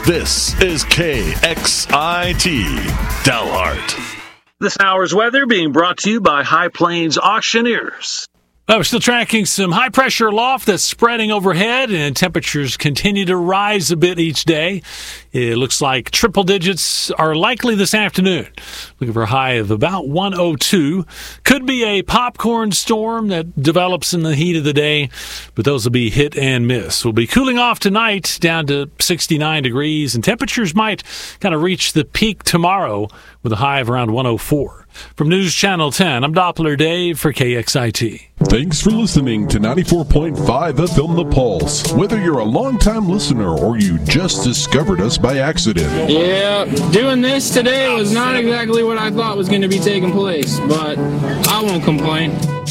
This is KXIT Dalhart. This hour's weather being brought to you by High Plains Auctioneers. Well, we're still tracking some high-pressure loft that's spreading overhead, and temperatures continue to rise a bit each day. It looks like triple digits are likely this afternoon. Looking for a high of about 102. Could be a popcorn storm that develops in the heat of the day, but those will be hit and miss. We'll be cooling off tonight down to 69 degrees, and temperatures might kind of reach the peak tomorrow with a high of around 104. From News Channel 10, I'm Doppler Dave for KXIT. Thanks for listening to 94.5 FM The Pulse. Whether you're a longtime listener or you just discovered us by accident. Yeah, doing this today was not exactly what I thought was going to be taking place, but I won't complain.